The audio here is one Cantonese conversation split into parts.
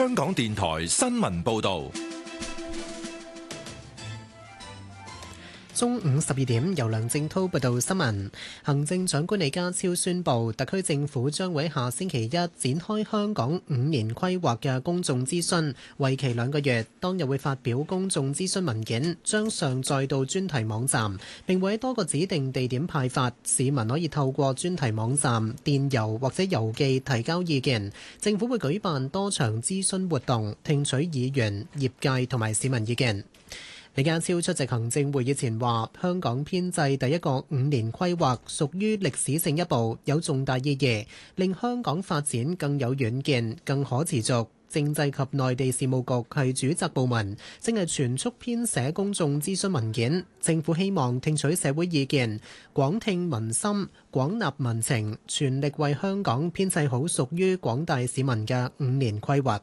香港電台新聞報道。 中午12點，由梁正滔報道新聞。行政長官李家超宣布，特區政府將會下星期一展開香港5年規劃嘅公眾諮詢，為期2個月。當日會發表公眾諮詢文件，將上載到專題網站，並會喺多個指定地點派發。市民可以透過專題網站、電郵或者郵寄提交意見。政府會舉辦多場諮詢活動，聽取議員、業界同埋市民意見。李家超出席行政會議前話，香港編制第一個5年規劃屬於歷史性一步，有重大意義，令香港發展更有遠見、更可持續。政制及內地事務局係主責部門，正係全速編寫公眾諮詢文件。政府希望聽取社會意見，廣聽民心，廣納民情，全力為香港編製好屬於廣大市民嘅5年規劃。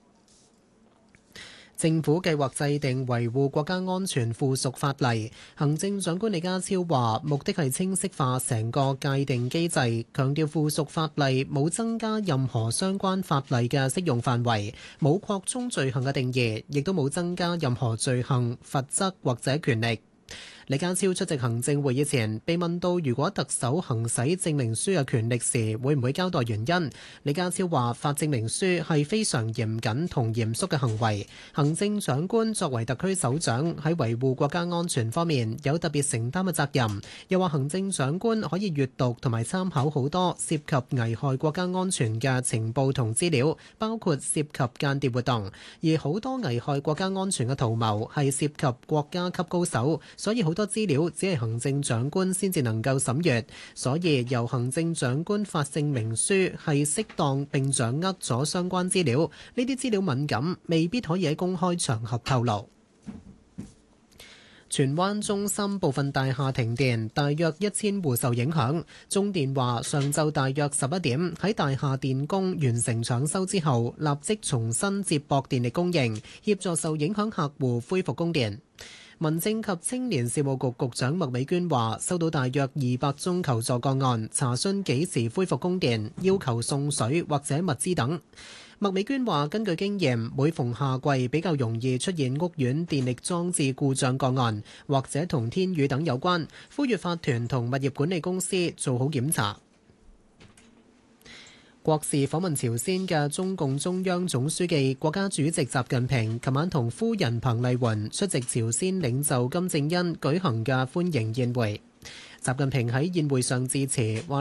政府計劃制定維護國家安全附屬法例。行政長官李家超話，目的係清晰化成個界定機制，強調附屬法例冇增加任何相關法例嘅適用範圍，冇擴充罪行嘅定義，亦都冇增加任何罪行、罰則或者權力。李家超出席行政會議前被問到，如果特首行使證明書嘅權力時，會唔會交代原因？李家超話：發證明書係非常嚴謹同嚴肅嘅行為。行政長官作為特區首長，喺維護國家安全方面有特別承擔嘅責任。又話行政長官可以閱讀同埋參考好多涉及危害國家安全嘅情報同資料，包括涉及間諜活動，而好多危害國家安全嘅圖謀係涉及國家級高手，所以好多資料只係行政長官先至能夠審閱，所以由行政長官發證明書係適當並掌握咗相關資料。呢啲資料敏感，未必可以喺公開場合透露。荃灣中心部分大廈停電，大約1000戶受影響。中電話上晝大約11點喺大廈電工完成搶修之後，立即重新接駁電力供應，協助受影響客戶恢復供電。民政及青年事務局局長麥美娟話：收到大約200宗求助個案，查詢幾時恢復供電，要求送水或者物資等。麥美娟話：根據經驗，每逢夏季比較容易出現屋苑電力裝置故障個案，或者同天雨等有關，呼籲法團同物業管理公司做好檢查。國事訪問朝鮮嘅中共中央總書記、國家主席習近平，琴晚同夫人彭麗媛出席朝鮮領袖金正恩舉行嘅歡迎宴會。習近平喺宴會上致辭，話